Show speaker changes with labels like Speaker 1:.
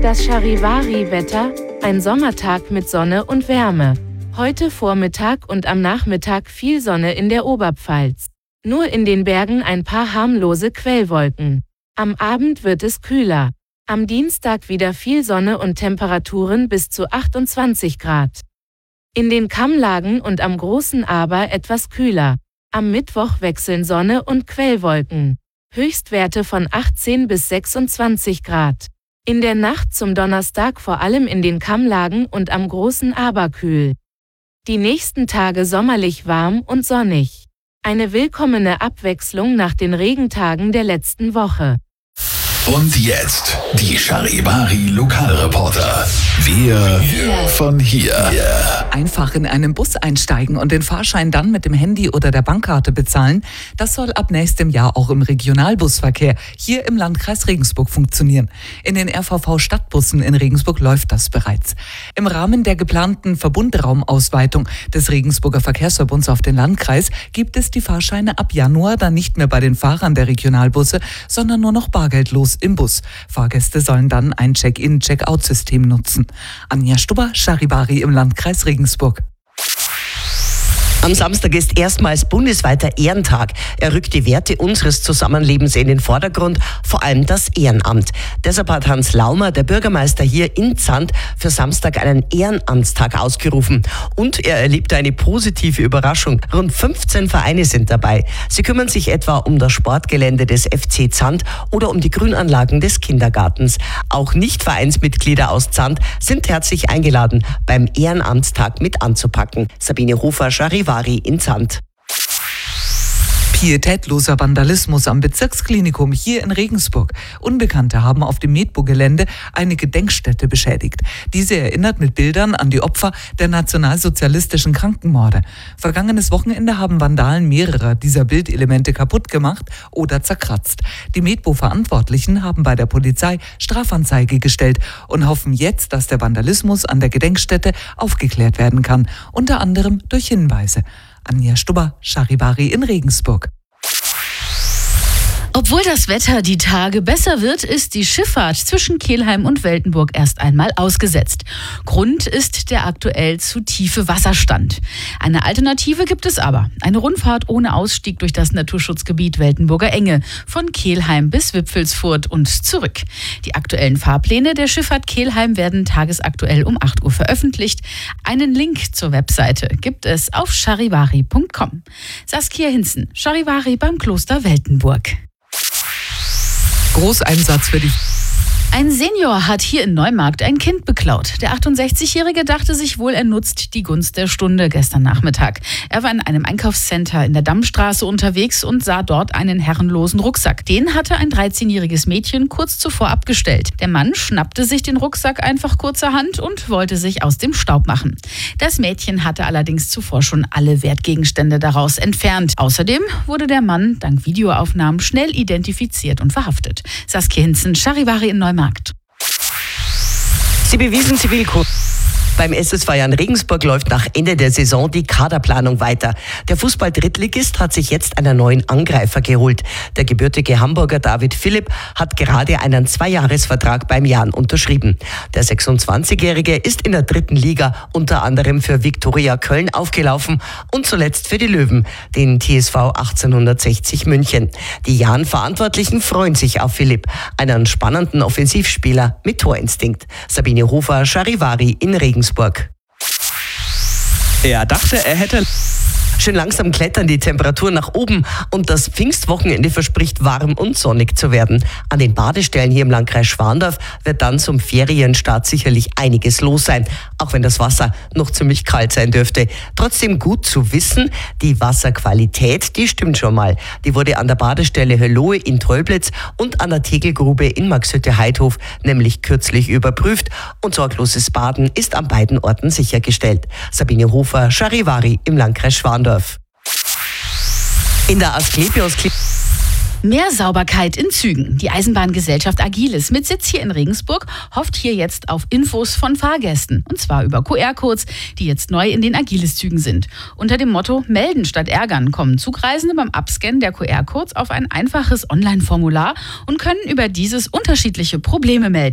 Speaker 1: Das Charivari-Wetter, ein Sommertag mit Sonne und Wärme. Heute Vormittag und am Nachmittag viel Sonne in der Oberpfalz. Nur in den Bergen ein paar harmlose Quellwolken. Am Abend wird es kühler. Am Dienstag wieder viel Sonne und Temperaturen bis zu 28 Grad. In den Kammlagen und am Großen Aber etwas kühler. Am Mittwoch wechseln Sonne und Quellwolken. Höchstwerte von 18 bis 26 Grad. In der Nacht zum Donnerstag vor allem in den Kammlagen und am Großen Aber kühl. Die nächsten Tage sommerlich warm und sonnig. Eine willkommene Abwechslung nach den Regentagen der letzten Woche.
Speaker 2: Und jetzt die Charivari Lokalreporter. Wir von hier.
Speaker 3: Einfach in einen Bus einsteigen und den Fahrschein dann mit dem Handy oder der Bankkarte bezahlen, das soll ab nächstem Jahr auch im Regionalbusverkehr hier im Landkreis Regensburg funktionieren. In den RVV-Stadtbussen in Regensburg läuft das bereits. Im Rahmen der geplanten Verbundraumausweitung des Regensburger Verkehrsverbunds auf den Landkreis gibt es die Fahrscheine ab Januar dann nicht mehr bei den Fahrern der Regionalbusse, sondern nur noch bargeldlos im Bus. Fahrgäste sollen dann ein Check-in-Check-out-System nutzen. Anja Stubber, Charivari im Landkreis Regensburg.
Speaker 4: Am Samstag ist erstmals bundesweiter Ehrentag. Er rückt die Werte unseres Zusammenlebens in den Vordergrund, vor allem das Ehrenamt. Deshalb hat Hans Laumer, der Bürgermeister hier in Zand, für Samstag einen Ehrenamtstag ausgerufen. Und er erlebte eine positive Überraschung. Rund 15 Vereine sind dabei. Sie kümmern sich etwa um das Sportgelände des FC Zand oder um die Grünanlagen des Kindergartens. Auch Nicht-Vereinsmitglieder aus Zand sind herzlich eingeladen, beim Ehrenamtstag mit anzupacken. Sabine Hofer, Charivari in Zand.
Speaker 3: Pietätloser Vandalismus am Bezirksklinikum hier in Regensburg. Unbekannte haben auf dem Medbo-Gelände eine Gedenkstätte beschädigt. Diese erinnert mit Bildern an die Opfer der nationalsozialistischen Krankenmorde. Vergangenes Wochenende haben Vandalen mehrere dieser Bildelemente kaputt gemacht oder zerkratzt. Die Medbo-Verantwortlichen haben bei der Polizei Strafanzeige gestellt und hoffen jetzt, dass der Vandalismus an der Gedenkstätte aufgeklärt werden kann, unter anderem durch Hinweise. Anja Stubber, Charivari in Regensburg.
Speaker 5: Obwohl das Wetter die Tage besser wird, ist die Schifffahrt zwischen Kelheim und Weltenburg erst einmal ausgesetzt. Grund ist der aktuell zu tiefe Wasserstand. Eine Alternative gibt es aber. Eine Rundfahrt ohne Ausstieg durch das Naturschutzgebiet Weltenburger Enge. Von Kelheim bis Wipfelsfurt und zurück. Die aktuellen Fahrpläne der Schifffahrt Kelheim werden tagesaktuell um 8 Uhr veröffentlicht. Einen Link zur Webseite gibt es auf charivari.com. Saskia Hinzen, Charivari beim Kloster Weltenburg.
Speaker 3: Großeinsatz für die...
Speaker 5: Ein Senior hat hier in Neumarkt ein Kind beklaut. Der 68-Jährige dachte sich wohl, er nutzt die Gunst der Stunde gestern Nachmittag. Er war in einem Einkaufscenter in der Dammstraße unterwegs und sah dort einen herrenlosen Rucksack. Den hatte ein 13-jähriges Mädchen kurz zuvor abgestellt. Der Mann schnappte sich den Rucksack einfach kurzerhand und wollte sich aus dem Staub machen. Das Mädchen hatte allerdings zuvor schon alle Wertgegenstände daraus entfernt. Außerdem wurde der Mann dank Videoaufnahmen schnell identifiziert und verhaftet. Saskia Hinzen, Charivari in Neumarkt.
Speaker 4: Sie bewiesen Zivilcourage. Beim SSV Jan Regensburg läuft nach Ende der Saison die Kaderplanung weiter. Der Fußball-Drittligist hat sich jetzt einen neuen Angreifer geholt. Der gebürtige Hamburger David Philipp hat gerade einen 2-Jahres-Vertrag beim Jan unterschrieben. Der 26-Jährige ist in der 3. Liga unter anderem für Viktoria Köln aufgelaufen und zuletzt für die Löwen, den TSV 1860 München. Die Jan-Verantwortlichen freuen sich auf Philipp, einen spannenden Offensivspieler mit Torinstinkt. Sabine Hofer, Charivari in Regensburg.
Speaker 6: Er dachte, er hätte...
Speaker 4: Schön langsam klettern die Temperaturen nach oben und das Pfingstwochenende verspricht warm und sonnig zu werden. An den Badestellen hier im Landkreis Schwandorf wird dann zum Ferienstart sicherlich einiges los sein, auch wenn das Wasser noch ziemlich kalt sein dürfte. Trotzdem gut zu wissen, die Wasserqualität, die stimmt schon mal. Die wurde an der Badestelle Höllohe in Teublitz und an der Tegelgrube in Maxhütte-Heidhof nämlich kürzlich überprüft und sorgloses Baden ist an beiden Orten sichergestellt. Sabine Hofer, Charivari im Landkreis Schwandorf. In der Asklepios
Speaker 5: Mehr Sauberkeit in Zügen. Die Eisenbahngesellschaft Agilis mit Sitz hier in Regensburg hofft hier jetzt auf Infos von Fahrgästen. Und zwar über QR-Codes, die jetzt neu in den Agilis-Zügen sind. Unter dem Motto Melden statt Ärgern kommen Zugreisende beim Abscannen der QR-Codes auf ein einfaches Online-Formular und können über dieses unterschiedliche Probleme melden.